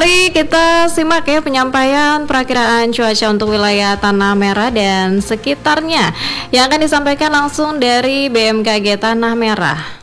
mari kita simak ya penyampaian perakiraan cuaca untuk wilayah Tanah Merah dan sekitarnya yang akan disampaikan langsung dari BMKG Tanah Merah.